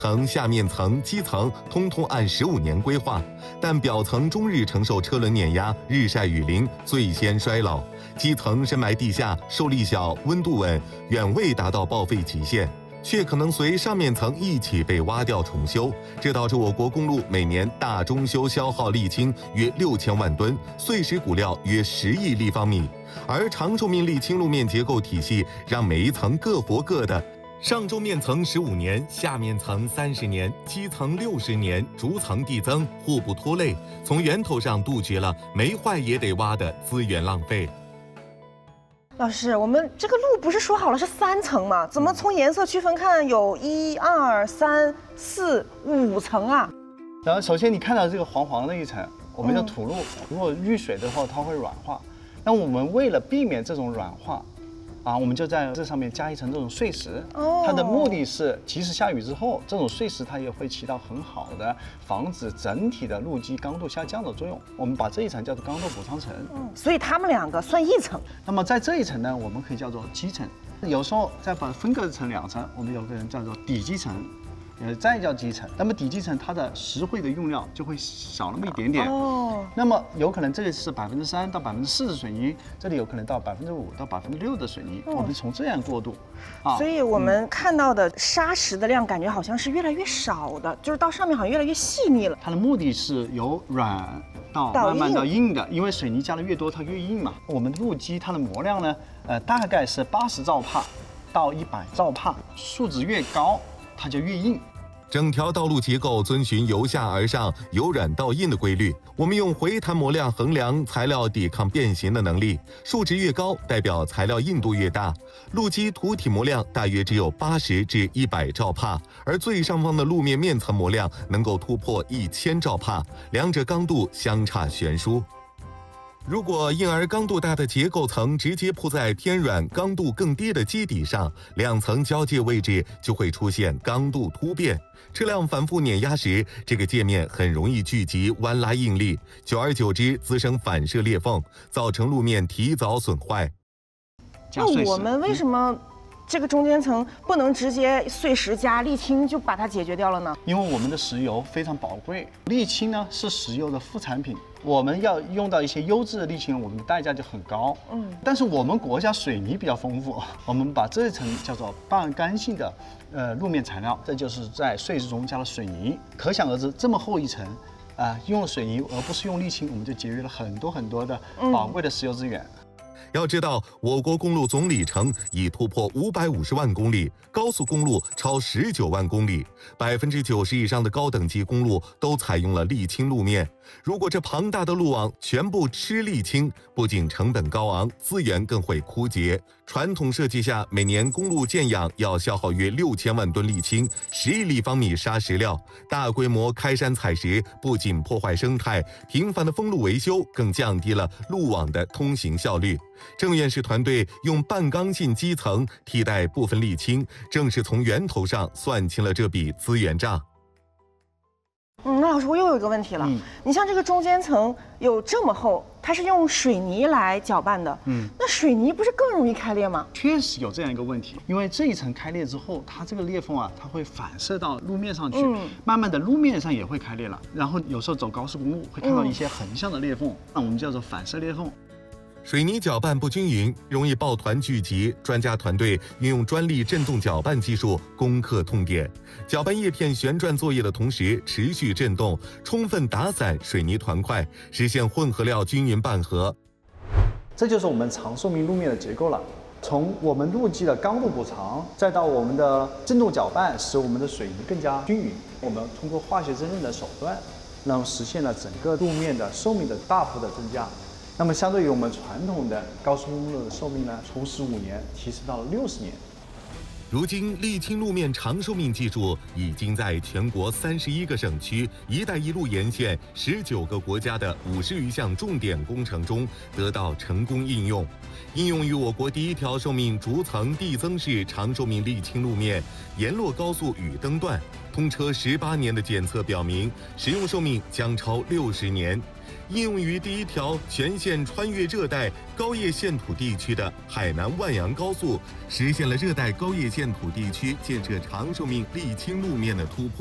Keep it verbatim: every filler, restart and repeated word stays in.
层、下面层、基层通通按十五年规划，但表层终日承受车轮碾压、日晒雨淋，最先衰老；基层深埋地下，受力小，温度稳，远未达到报废极限，却可能随上面层一起被挖掉重修，这导致我国公路每年大中修消耗沥青约六千万吨，碎石骨料约十亿立方米。而长寿命沥青路面结构体系让每一层各活各的，上周面层十五年，下面层三十年，基层六十年，逐层递增，互不拖累，从源头上杜绝了没坏也得挖的资源浪费。 老师，我们这个路不是说好了是三层吗？怎么从颜色区分看有一二三四五层啊？ 然后首先你看到这个黄黄的一层，我们叫土路，如果遇水的话，它会软化。那我们为了避免这种软化，啊，我们就在这上面加一层这种碎石。哦，它的目的是，即使下雨之后，这种碎石它也会起到很好的防止整体的路基刚度下降的作用。我们把这一层叫做刚度补偿层。 嗯，所以它们两个算一层。 那么在这一层呢，我们可以叫做基层。有时候再把分割成两层，我们有个人叫做底基层。呃，再叫基层，那么底基层它的石灰的用料就会少那么一点点。哦。那么有可能这里是百分之三到百分之四的水泥，这里有可能到百分之五到百分之六的水泥，哦、我们从这样过渡。 啊。所以我们看到的砂石的量感觉好像是越来越少的，就是到上面好像越来越细腻了。 它的目的是由软到慢慢到硬的，因为水泥加的越多，它越硬嘛。我们路基它的模量呢，呃，大概是八十兆帕到一百兆帕，数值越高，它就越硬。 整条道路结构遵循由下而上、由软到硬的规律。我们用回弹模量衡量材料抵抗变形的能力，数值越高，代表材料硬度越大。路基土体模量大约只有八十至一百兆帕，而最上方的路面面层模量能够突破一千兆帕，两者刚度相差悬殊。如果硬而刚度大的结构层直接铺在偏软、刚度更低的基底上，两层交界位置就会出现刚度突变。车辆反复碾压时，这个界面很容易聚集弯拉应力，久而久之滋生反射裂缝，造成路面提早损坏。 那我们为什么这个中间层不能直接碎石加沥青就把它解决掉了呢？ 因为我们的石油非常宝贵，沥青呢是石油的副产品。我们要用到一些优质的沥青，我们的代价就很高。嗯，但是我们国家水泥比较丰富，我们把这一层叫做半干性的呃路面材料，这就是在碎石中加了水泥。可想而知，这么厚一层，啊、呃，用了水泥而不是用沥青，我们就节约了很多很多的宝贵的石油资源。嗯， 要知道，我国公路总里程已突破五百五十万公里，高速公路超十九万公里，百分之九十以上的高等级公路都采用了沥青路面。如果这庞大的路网全部吃沥青，不仅成本高昂，资源更会枯竭。传统设计下，每年公路建养要消耗约六千万吨沥青，十亿立方米砂石料。大规模开山采石不仅破坏生态，频繁的封路维修更降低了路网的通行效率。郑院士团队用半刚性基层替代部分沥青，正是从源头上算清了这笔资源账。 嗯，那老师，我又有一个问题了。嗯，你像这个中间层有这么厚，它是用水泥来搅拌的。嗯，那水泥不是更容易开裂吗？ 确实有这样一个问题，因为这一层开裂之后，它这个裂缝啊，它会反射到路面上去，嗯、慢慢的路面上也会开裂了。然后有时候走高速公路会看到一些横向的裂缝，那、嗯、我们叫做反射裂缝。 水泥搅拌不均匀，容易抱团聚集。专家团队运用专利振动搅拌技术攻克痛点，搅拌叶片旋转作业的同时持续振动，充分打散水泥团块，实现混合料均匀拌合。 这就是我们长寿命路面的结构了。从我们路基的刚度补偿，再到我们的振动搅拌，使我们的水泥更加均匀。我们通过化学增润的手段，然后实现了整个路面的寿命的大幅的增加。那么，相对于我们传统的高速公路的寿命呢，从十五年提升到了六十年。 如今，沥青路面长寿命技术已经在全国三十一个省区、“一带一路”沿线十九个国家的五十余项重点工程中得到成功应用。应用于我国第一条寿命逐层递增式长寿命沥青路面——沿洛高速雨登段，通车十八年的检测表明，使用寿命将超六十年。 应用于第一条全线穿越热带高叶线土地区的海南万阳高速，实现了热带高叶线土地区建设长寿命沥青路面的突破。